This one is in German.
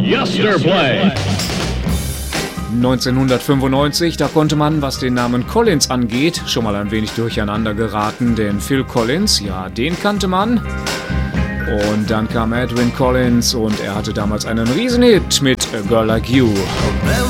Yesterplay. 1995, da konnte man, was den Namen Collins angeht, schon mal ein wenig durcheinander geraten, denn Phil Collins, ja, den kannte man. Und dann kam Edwyn Collins und er hatte damals einen Riesenhit mit A Girl Like You.